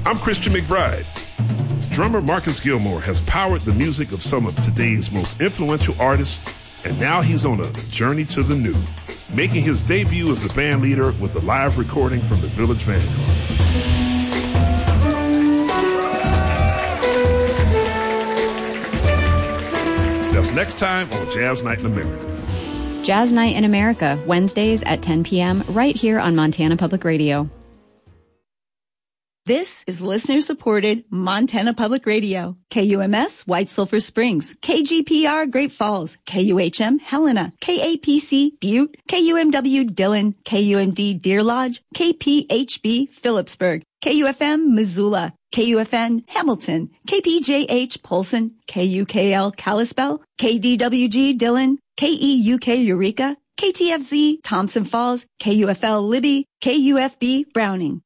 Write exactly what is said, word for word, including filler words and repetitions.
I'm Christian McBride. Drummer Marcus Gilmore has powered the music of some of today's most influential artists, and now he's on a journey to the new, making his debut as the band leader with a live recording from the Village Vanguard. That's next time on Jazz Night in America. Jazz Night in America, Wednesdays at ten p.m. right here on Montana Public Radio. This is listener-supported Montana Public Radio. K U M S White Sulphur Springs, K G P R Great Falls, K U H M Helena, K A P C Butte, K U M W Dillon, K U M D Deer Lodge, K P H B Phillipsburg, K U F M Missoula, K U F N Hamilton, K P J H Polson, K U K L Kalispell, K D W G Dillon, K E U K Eureka, K T F Z Thompson Falls, K U F L Libby, K U F B Browning.